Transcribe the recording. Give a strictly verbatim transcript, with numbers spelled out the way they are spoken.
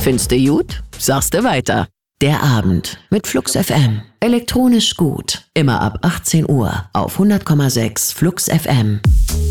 Findest du gut? Sagst du weiter. Der Abend mit Flux F M. Elektronisch gut. Immer ab achtzehn Uhr auf hundert Komma sechs Flux F M.